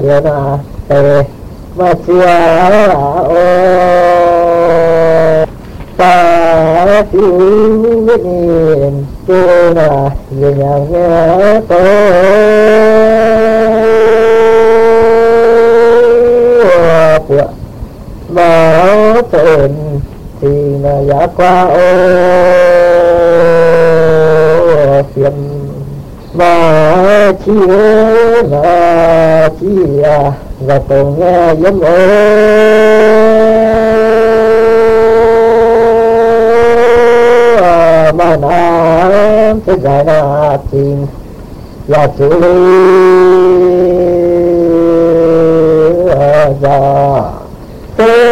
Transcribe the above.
na tê ma chia ô ta cứu nhìn kêu na về nhà nghe tôi mà tên thì là giá qua ô phiền mà chia và còn nghe giống ô mà nam thế giải na tình là xử lý ra